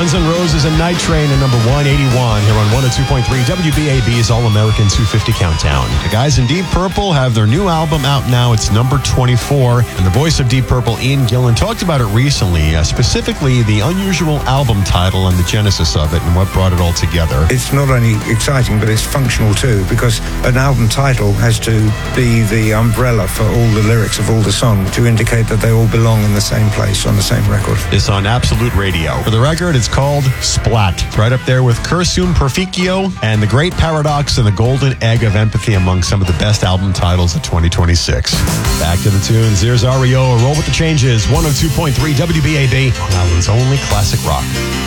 Guns N' Roses and Night Train at number 181 here on 102.3 WBAB's All-American 250 Countdown. The guys in Deep Purple have their new album out now. It's number 24. And the voice of Deep Purple, Ian Gillan, talked about it recently, specifically the unusual album title and the genesis of it and what brought it all together. It's not only exciting, but it's functional too, because an album title has to be the umbrella for all the lyrics of all the songs to indicate that they all belong in the same place on the same record. It's on Absolute Radio. For the record, it's called Splat. It's right up there with Cursum Perficio and The Great Paradox and The Golden Egg of Empathy among some of the best album titles of 2026. Back to the tunes. Here's REO, Roll With The Changes, 102.3 WBAB, Long Island's only classic rock.